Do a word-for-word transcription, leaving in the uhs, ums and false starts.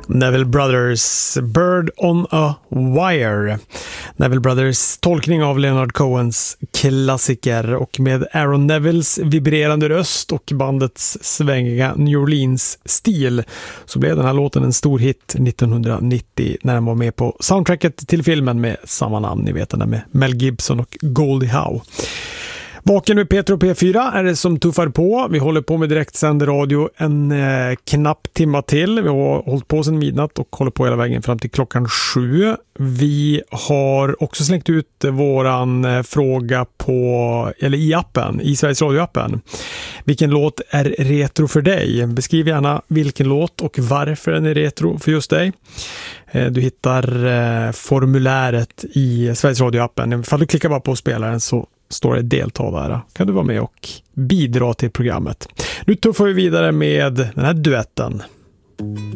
Neville Brothers, Bird on a Wire. Neville Brothers tolkning av Leonard Cohens klassiker, och med Aaron Nevilles vibrerande röst och bandets svängiga New Orleans-stil så blev den här låten en stor hit nittonhundranittio när den var med på soundtracket till filmen med samma namn, ni vet den där med Mel Gibson och Goldie Howe. Vaken med Peter och P fyra är det som tuffar på. Vi håller på med direktsänd radio en eh, knapp timma till. Vi har hållit på sedan midnatt och håller på hela vägen fram till klockan sju. Vi har också slängt ut våran eh, fråga på, eller i appen, i Sveriges Radio-appen. Vilken låt är retro för dig? Beskriv gärna vilken låt och varför den är retro för just dig. Eh, du hittar eh, formuläret i Sveriges Radio-appen. Ifall du klickar bara på spelaren så står det delta där. Kan du vara med och bidra till programmet. Nu tuffar vi vidare med den här duetten.